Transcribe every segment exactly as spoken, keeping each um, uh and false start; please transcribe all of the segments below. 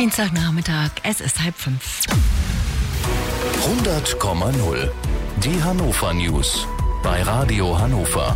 Dienstagnachmittag, es ist halb fünf. hundert Komma null. Die Hannover News bei Radio Hannover.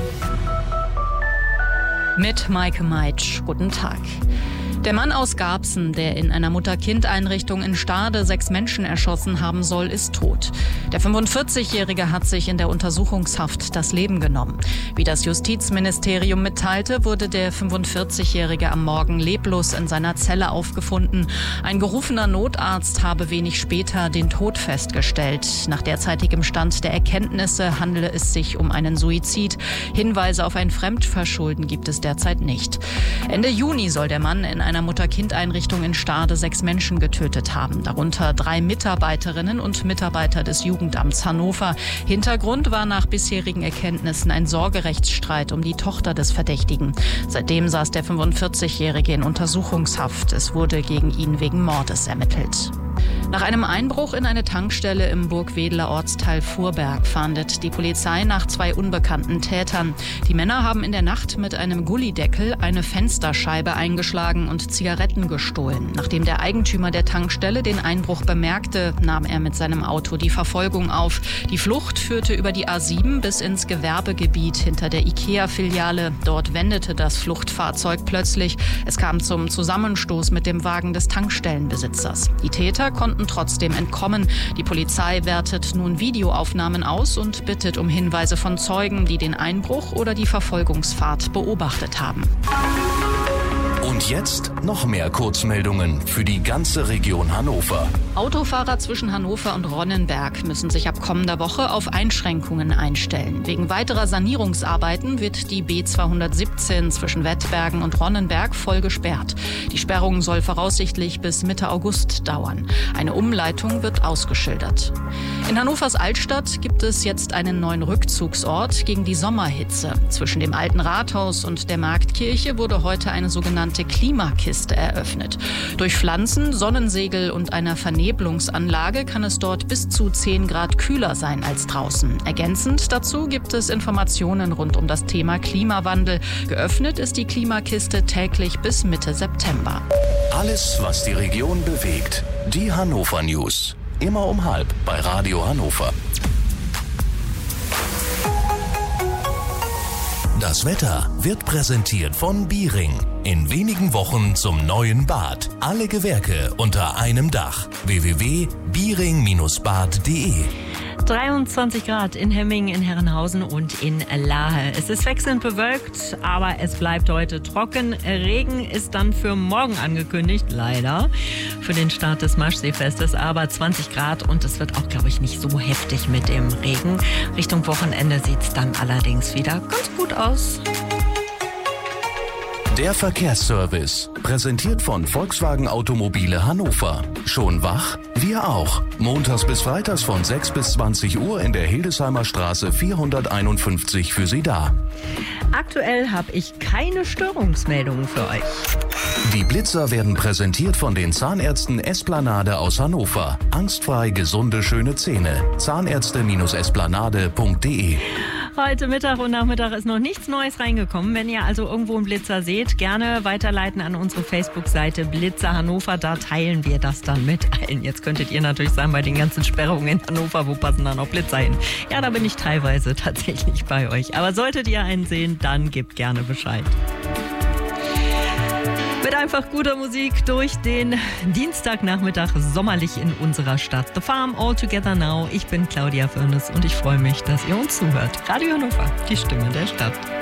Mit Maike Meitsch. Guten Tag. Der Mann aus Garbsen, der in einer Mutter-Kind-Einrichtung in Stade sechs Menschen erschossen haben soll, ist tot. Der fünfundvierzigjährige hat sich in der Untersuchungshaft das Leben genommen. Wie das Justizministerium mitteilte, wurde der fünfundvierzigjährige am Morgen leblos in seiner Zelle aufgefunden. Ein gerufener Notarzt habe wenig später den Tod festgestellt. Nach derzeitigem Stand der Erkenntnisse handele es sich um einen Suizid. Hinweise auf ein Fremdverschulden gibt es derzeit nicht. Ende Juni soll der Mann in einer Mutter-Kind-Einrichtung in Stade sechs Menschen getötet haben, darunter drei Mitarbeiterinnen und Mitarbeiter des Jugendamts Hannover. Hintergrund war nach bisherigen Erkenntnissen ein Sorgerechtsstreit um die Tochter des Verdächtigen. Seitdem saß der fünfundvierzigjährige in Untersuchungshaft. Es wurde gegen ihn wegen Mordes ermittelt. Nach einem Einbruch in eine Tankstelle im Burgwedeler Ortsteil Fuhrberg fahndet die Polizei nach zwei unbekannten Tätern. Die Männer haben in der Nacht mit einem Gullideckel eine Fensterscheibe eingeschlagen und Zigaretten gestohlen. Nachdem der Eigentümer der Tankstelle den Einbruch bemerkte, nahm er mit seinem Auto die Verfolgung auf. Die Flucht führte über die A sieben bis ins Gewerbegebiet hinter der IKEA-Filiale. Dort wendete das Fluchtfahrzeug plötzlich. Es kam zum Zusammenstoß mit dem Wagen des Tankstellenbesitzers. Die Täter konnten trotzdem entkommen. Die Polizei wertet nun Videoaufnahmen aus und bittet um Hinweise von Zeugen, die den Einbruch oder die Verfolgungsfahrt beobachtet haben. Und jetzt noch mehr Kurzmeldungen für die ganze Region Hannover. Autofahrer zwischen Hannover und Ronnenberg müssen sich ab kommender Woche auf Einschränkungen einstellen. Wegen weiterer Sanierungsarbeiten wird die B zweihundertsiebzehn zwischen Wettbergen und Ronnenberg voll gesperrt. Die Sperrung soll voraussichtlich bis Mitte August dauern. Eine Umleitung wird ausgeschildert. In Hannovers Altstadt gibt es jetzt einen neuen Rückzugsort gegen die Sommerhitze. Zwischen dem alten Rathaus und der Marktkirche wurde heute eine sogenannte Klimakiste eröffnet. Durch Pflanzen, Sonnensegel und einer Vernebelungsanlage kann es dort bis zu zehn Grad kühler sein als draußen. Ergänzend dazu gibt es Informationen rund um das Thema Klimawandel. Geöffnet ist die Klimakiste täglich bis Mitte September. Alles, was die Region bewegt. Die Hannover News. Immer um halb bei Radio Hannover. Das Wetter wird präsentiert von Biering. In wenigen Wochen zum neuen Bad. Alle Gewerke unter einem Dach. w w w punkt biering Bindestrich bad punkt de dreiundzwanzig Grad in Hemming, in Herrenhausen und in Lahe. Es ist wechselnd bewölkt, aber es bleibt heute trocken. Regen ist dann für morgen angekündigt, leider, für den Start des Maschseefestes. Aber zwanzig Grad und es wird auch, glaube ich, nicht so heftig mit dem Regen. Richtung Wochenende sieht es dann allerdings wieder ganz gut aus. Der Verkehrsservice, präsentiert von Volkswagen Automobile Hannover. Schon wach? Wir auch. Montags bis freitags von sechs bis zwanzig Uhr in der Hildesheimer Straße vierhunderteinundfünfzig für Sie da. Aktuell habe ich keine Störungsmeldungen für euch. Die Blitzer werden präsentiert von den Zahnärzten Esplanade aus Hannover. Angstfrei gesunde, schöne Zähne. Zahnärzte Esplanade punkt de. Heute Mittag und Nachmittag ist noch nichts Neues reingekommen. Wenn ihr also irgendwo einen Blitzer seht, gerne weiterleiten an unsere Facebook-Seite Blitzer Hannover. Da teilen wir das dann mit allen. Jetzt könntet ihr natürlich sagen, bei den ganzen Sperrungen in Hannover, wo passen da noch Blitzer hin? Ja, da bin ich teilweise tatsächlich bei euch. Aber solltet ihr einen sehen, dann gebt gerne Bescheid. Mit einfach guter Musik durch den Dienstagnachmittag sommerlich in unserer Stadt. The Farm All Together Now. Ich bin Claudia Firnes und ich freue mich, dass ihr uns zuhört. Radio Hannover, die Stimme der Stadt.